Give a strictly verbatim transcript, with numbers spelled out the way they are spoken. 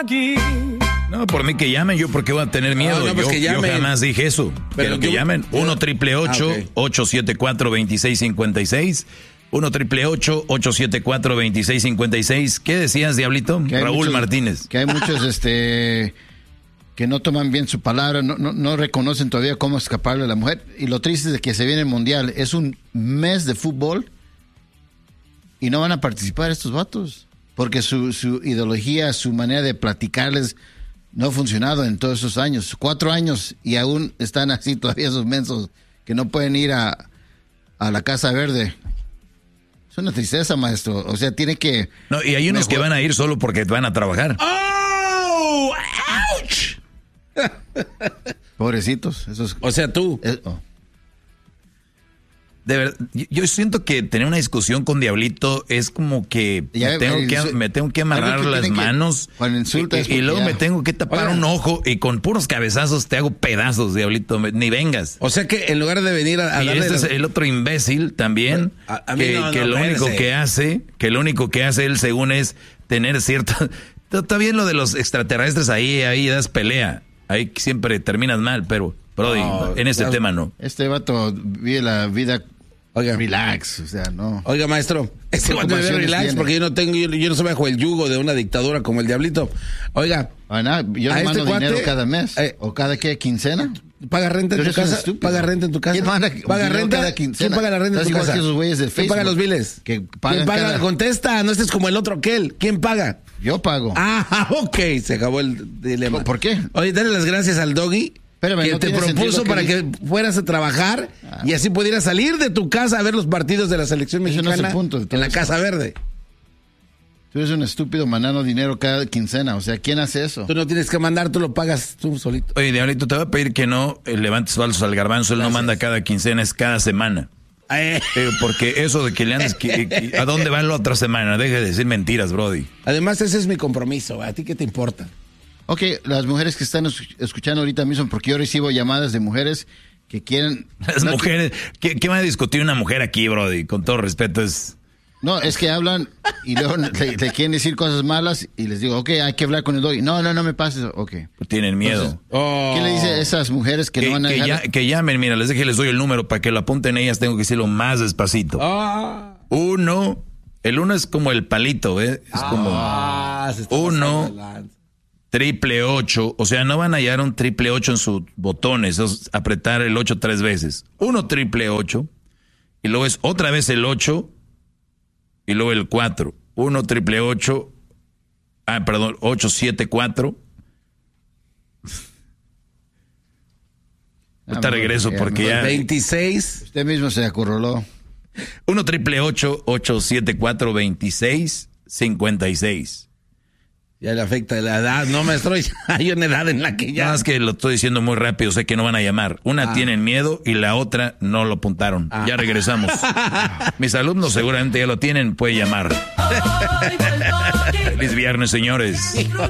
No, por mí que llamen, yo porque voy a tener miedo. No, no, pues yo, que llamen. yo jamás dije eso. Pero, Pero que yo, llamen. uno triple ocho, ocho siete cuatro, dos seis cinco seis. uno triple ocho, ocho siete cuatro, dos seis cinco seis. ¿Qué decías, Diablito? Raúl muchos, Martínez. Que hay muchos este que no toman bien su palabra, no, no, no reconocen todavía cómo escaparle a la mujer. Y lo triste es de que se viene el Mundial. Es un mes de fútbol y no van a participar estos vatos. Porque su, su ideología, su manera de platicarles no ha funcionado en todos esos años. Cuatro años y aún están así todavía esos mensos que no pueden ir a, a la Casa Verde. Es una tristeza, maestro. O sea, tiene que... No, y hay unos mejor... que van a ir solo porque van a trabajar. ¡Oh! ¡Ouch! Pobrecitos. Esos... O sea, tú... Es... Oh. De verdad, yo siento que tener una discusión con Diablito es como que, ya, me, tengo que me tengo que amarrar que las manos que, cuando insultas y, y luego ya. me tengo que tapar Oiga. un ojo y con puros cabezazos te hago pedazos, Diablito, ni vengas. O sea que en lugar de venir a, a y darle este las... es el otro imbécil también a, a mí que, no, que no, lo único espérese. que hace, que lo único que hace él según es tener cierto... Está bien lo de los extraterrestres ahí, ahí das pelea, ahí siempre terminas mal, pero Brody, no, en ese ya, tema no. Este vato vive la vida... Oiga. Relax, o sea, no. Oiga, maestro, este va a tener relax tiene? porque yo no tengo, yo, yo no soy bajo el yugo de una dictadura como el Diablito. Oiga, ah, no, yo no mando este dinero cuate, cada mes eh, o cada qué quincena. ¿Paga renta en tu casa? ¿Paga renta en tu casa? ¿Quién manda, ¿Paga renta? Cada quincena? ¿Quién paga la renta en tu casa? Que esos güeyes del ¿Quién paga los biles? Que ¿Quién paga? Cada... Contesta, no estés como el otro aquel. ¿Quién paga? Yo pago. Ah, ok, se acabó el dilema. ¿Por qué? Oye, dale las gracias al Doggy. Espérame, que no te propuso que para que fueras a trabajar ah. y así pudieras salir de tu casa a ver los partidos de la selección mexicana no es el punto, en la Casa Verde. Tú eres un estúpido mandando dinero cada quincena, o sea, ¿quién hace eso? Tú no tienes que mandar, tú lo pagas tú solito. Oye, Diablito, te voy a pedir que no eh, levantes falsos al garbanzo, él Gracias. no manda cada quincena, es cada semana. Eh. Eh, porque eso de que le andes, que, que, ¿a dónde va la otra semana? Deja de decir mentiras, Brody. Además, ese es mi compromiso, ¿a ti qué te importa? Ok, las mujeres que están escuchando ahorita mismo, porque yo recibo llamadas de mujeres que quieren... Las no, mujeres, ¿qué, ¿qué va a discutir una mujer aquí, Brody? Con todo respeto, es... No, es que hablan y luego le, le quieren decir cosas malas y les digo, ok, hay que hablar con el Doggy. No, no, no me pases, ok. Tienen miedo. Entonces, oh. ¿Qué le dice a esas mujeres que, que no van a que, dejar? Ya, que llamen, mira, les dije, les doy el número para que lo apunten ellas, tengo que decirlo más despacito. Oh. Uno, el uno es como el palito, ¿eh? Es como... Ah, se está uno... Triple ocho, o sea, no van a hallar un triple ocho en sus botones, es apretar el ocho tres veces. Uno triple ocho, y luego es otra vez el ocho, y luego el cuatro. Uno triple ocho, ah, perdón, ocho siete cuatro. Ahorita ah, regreso porque ya... veintiséis. Usted mismo se acurroló. Uno triple ocho, ocho siete cuatro, veintiséis, cincuenta y seis. Ya le afecta la edad, no, maestro. Hay una edad en la que ya... Nada más que lo estoy diciendo muy rápido, sé que no van a llamar. Una ah. tienen miedo y la otra no lo apuntaron. Ah. Ya regresamos. Mis alumnos seguramente ya lo tienen, puede llamar. Feliz viernes, señores.